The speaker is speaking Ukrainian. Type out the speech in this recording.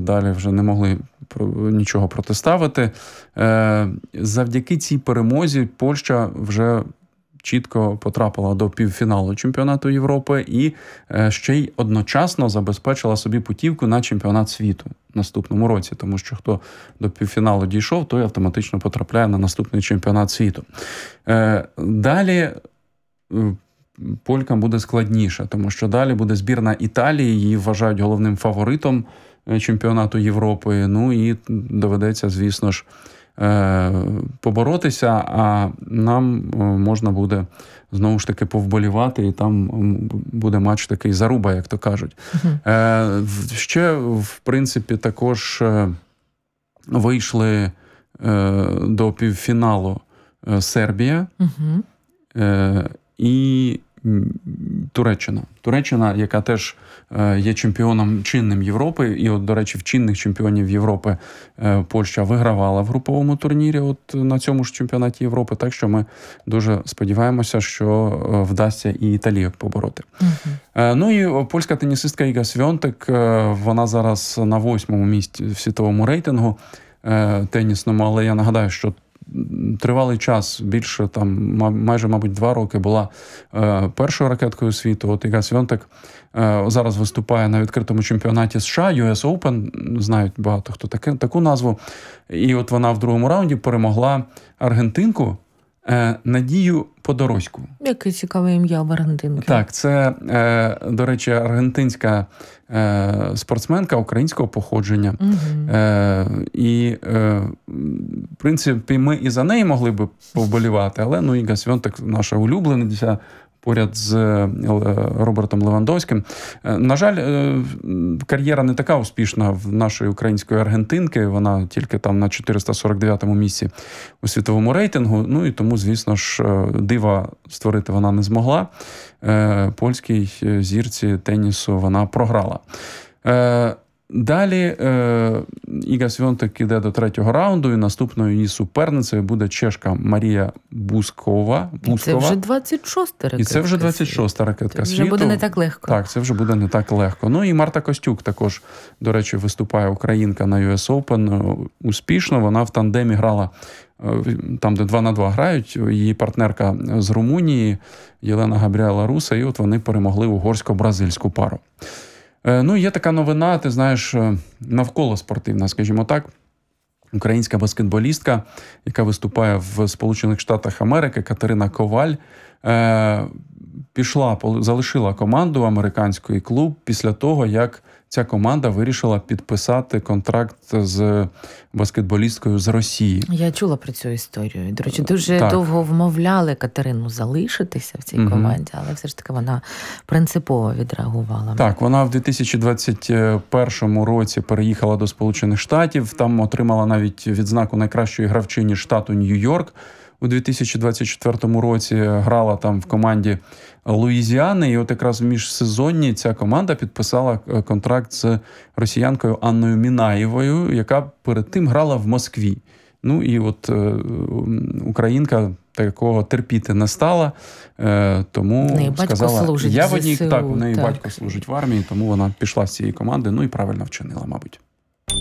далі вже не могли нічого протиставити. Завдяки цій перемозі Польща вже чітко потрапила до півфіналу чемпіонату Європи і ще й одночасно забезпечила собі путівку на чемпіонат світу в наступному році, тому що хто до півфіналу дійшов, той автоматично потрапляє на наступний чемпіонат світу. Далі полькам буде складніше, тому що далі буде збірна Італії, її вважають головним фаворитом чемпіонату Європи, ну і доведеться, звісно ж, поборотися, а нам можна буде знову ж таки повболівати, і там буде матч такий заруба, як то кажуть. Ще, в принципі, також вийшли до півфіналу Сербія і Туреччина. Туреччина, яка теж є чемпіоном чинним Європи, і от, до речі, в чинних чемпіонів Європи Польща вигравала в груповому турнірі от на цьому ж чемпіонаті Європи, так що ми дуже сподіваємося, що вдасться і італійок побороти. Ну і польська тенісистка Іга Свіонтек, вона зараз на 8-му місці в світовому рейтингу тенісному, але я нагадаю, що тривалий час, більше там, майже, мабуть, 2 роки була першою ракеткою світу. От Іга Свіонтек зараз виступає на відкритому чемпіонаті США, US Open, знають багато хто таку назву. І от вона в другому раунді перемогла аргентинку Надію Подороську. Яке цікаве ім'я в Аргентинки. Так, це, до речі, аргентинська спортсменка українського походження. І, в принципі, ми і за неї могли би повболівати, але ну, Іга Свіонтек наша улюблениця поряд з Робертом Левандовським. На жаль, кар'єра не така успішна в нашої української аргентинки. Вона тільки там на 449-му місці у світовому рейтингу. Ну і тому, звісно ж, дива створити вона не змогла. Польській зірці тенісу вона програла. Далі Іга Свіонтек іде до 3-го раунду, і наступною її суперницею буде чешка Марія Бускова. Це вже 26-та ракетка. І це вже 26-та ракетка світу. Це вже буде не так легко. Так, це вже буде не так легко. Ну і Марта Костюк також, до речі, виступає українка на US Open успішно. Вона в тандемі грала там, де 2-2 грають. Її партнерка з Румунії Єлена Габріела Руса, і от вони перемогли угорсько-бразильську пару. Ну, є така новина, ти знаєш, навколо спортивна, скажімо так. Українська баскетболістка, яка виступає в Сполучених Штатах Америки, Катерина Коваль, залишила команду, американський клуб, після того, як ця команда вирішила підписати контракт з баскетболісткою з Росії. Я чула про цю історію. До речі, дуже довго вмовляли Катерину залишитися в цій команді, але все ж таки вона принципово відреагувала. Так, вона в 2021 році переїхала до Сполучених Штатів, там отримала навіть відзнаку найкращої гравчині штату Нью-Йорк. У 2024 році грала там в команді Луїзіани, і от якраз в міжсезонні ця команда підписала контракт з росіянкою Анною Мінаєвою, яка перед тим грала в Москві. Ну і от українка такого терпіти не стала, тому сказала, я в одній, так, у неї батько служить в армії, тому вона пішла з цієї команди, ну і правильно вчинила, мабуть.